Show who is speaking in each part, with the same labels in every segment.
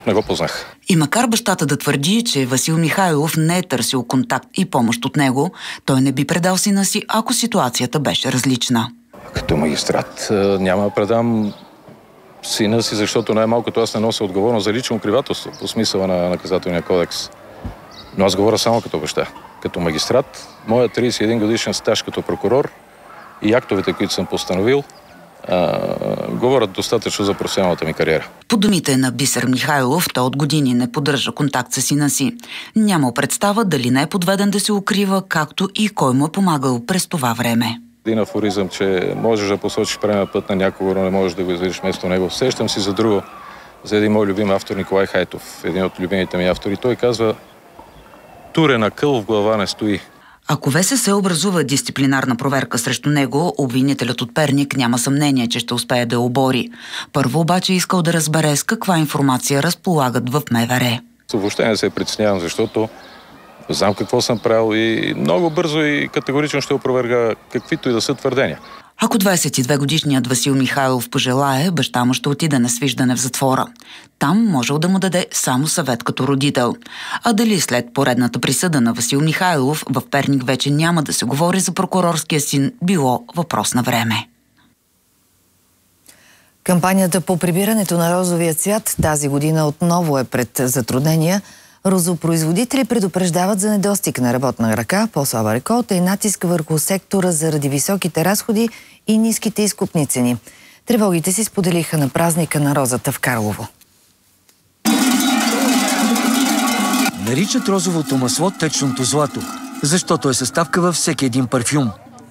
Speaker 1: Не го познах.
Speaker 2: И макар бащата да твърди, че Васил Михайлов не е търсил контакт и помощ от него, той не би предал сина си, ако ситуацията беше различна.
Speaker 1: Като магистрат няма да предам сина си, защото най-малкото аз не нося отговорност за лично укривателство по смисъла на наказателния кодекс. Но аз говоря само като баща. Като магистрат, моя 31 годишен стаж като прокурор и актовете, които съм постановил, говорят достатъчно за професионалната ми кариера.
Speaker 2: По думите на Бисер Михайлов, той от години не поддържа контакт с сина си. Няма представа дали не е подведен да се укрива, както и кой му е помагал през това време.
Speaker 1: Един афоризъм, че можеш да посочиш правилния път на някого, но не можеш да го изведеш вместо него. Сещам си за друго, за един мой любим автор Николай Хайтов, един от любимите ми автори. Той казва: турена къл в глава не стои.
Speaker 2: Ако ВСС образува дисциплинарна проверка срещу него, обвинителят от Перник няма съмнение, че ще успее да я обори. Първо обаче искал да разбере с каква информация разполагат в МВР.
Speaker 1: Въобще не се притеснявам, защото знам какво съм правил и много бързо и категорично ще опроверга каквито и да са твърдения.
Speaker 2: Ако 22-годишният Васил Михайлов пожелае, баща му ще отиде на свиждане в затвора. Там можел да му даде само съвет като родител. А дали след поредната присъда на Васил Михайлов в Перник вече няма да се говори за прокурорския син, било въпрос на време.
Speaker 3: Кампанията по прибирането на розовия цвят тази година отново е пред затруднения. Розопроизводители предупреждават за недостиг на работна ръка, по-слаба реколта и натиск върху сектора заради високите разходи и ниските изкупни цени. Тревогите си споделиха на празника на розата в Карлово.
Speaker 4: Наричат розовото масло течното злато, защото е съставка във всеки един парфюм.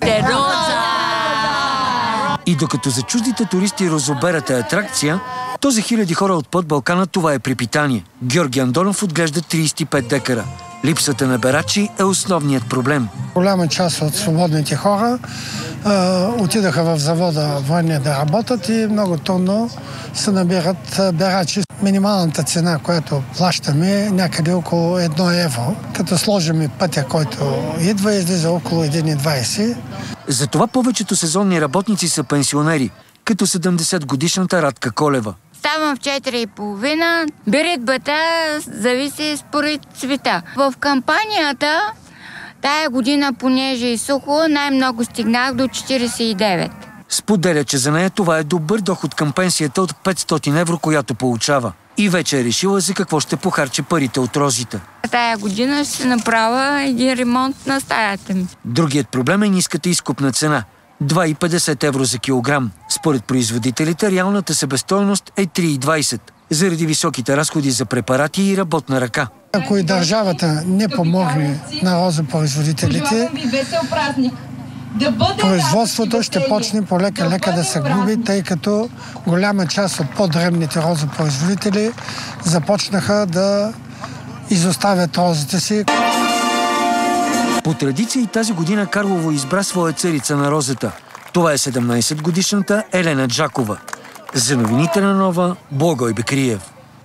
Speaker 4: И докато за чуждите туристи розоберата е атракция, то за хиляди хора от под Балкана това е препитание. Георги Андонов отглежда 35 декара. Липсата на берачи е основният проблем.
Speaker 5: Голяма част от свободните хора отидаха в завода военния да работят и много трудно се набират берачи. Минималната цена, която плащаме, е някъде около 1 евро. Като сложим и пътя, който идва, излиза около 1,20.
Speaker 4: Затова повечето сезонни работници са пенсионери, като 70-годишната Радка Колева.
Speaker 6: Ставам в 4:30, беритбата зависи според цвета. В кампанията тая година, понеже и сухо, най-много стигнах до 49.
Speaker 4: Споделя, че за нея това е добър доход към пенсията от 500 евро, която получава. И вече е решила за какво ще похарчи парите от розите.
Speaker 6: Тая година ще направя един ремонт на стаята ми.
Speaker 4: Другият проблем е ниската изкупна цена – 2,50 евро за килограм. Според производителите, реалната себестойност е 3,20, заради високите разходи за препарати и работна ръка.
Speaker 5: Ако и държавата не помогне на розопроизводителите, производството ще почне полека-лека да се губи, тъй като голяма част от по-дребните розопроизводители започнаха да изоставят розите си.
Speaker 4: По традиция и тази година Карлово избра своя царица на розата. Това е 17-годишната Елена Джакова. За новините на Нова, Благой Бекриев.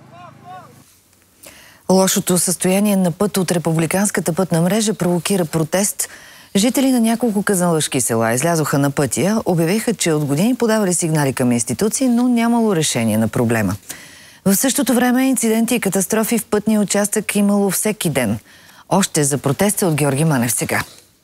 Speaker 3: Лошото състояние на път от републиканската пътна мрежа провокира протест. Жители на няколко казанлъшки села излязоха на пътя, обявиха, че от години подавали сигнали към институции, но нямало решение на проблема. В същото време инциденти и катастрофи в пътния участък имало всеки ден. Още за протеста от Георги Манев сега.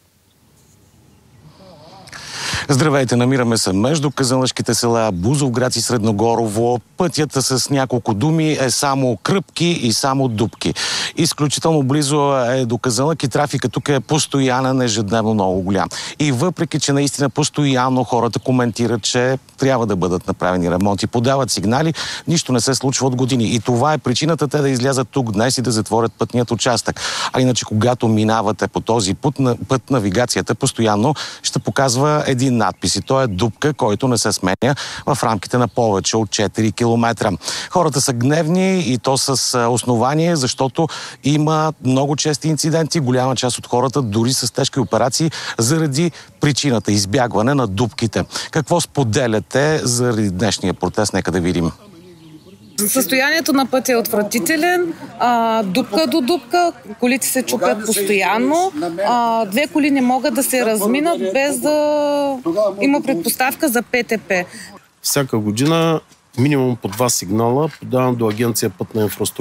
Speaker 7: Здравейте, намираме се между казанлъшките села Бузовград и Средногорово. Пътят с няколко думи е само кръпки и само дупки. Изключително близо е до Казанлък и трафика тук е постоянен, ежедневно много голям. И въпреки, че наистина постоянно хората коментират, че трябва да бъдат направени ремонти, подават сигнали, нищо не се случва от години. И това е причината те да излязат тук днес и да затворят пътният участък. А иначе, когато минавате по този път, навигацията постоянно ще показва един надпис. И то е дупка, който не се сменя в рамките на повече от 4 километра. Хората са гневни и то с основание, защото има много чести инциденти. Голяма част от хората дори с тежки операции заради причината избягване на дупките. Какво споделяте заради днешния протест? Нека да видим.
Speaker 8: Състоянието на пътя е отвратителен, дупка до дупка, колите се чупят постоянно, две коли не могат да се разминат без да има предпоставка за ПТП.
Speaker 9: Всяка година минимум по 2 сигнала подавам до Агенция Пътна инфраструктура.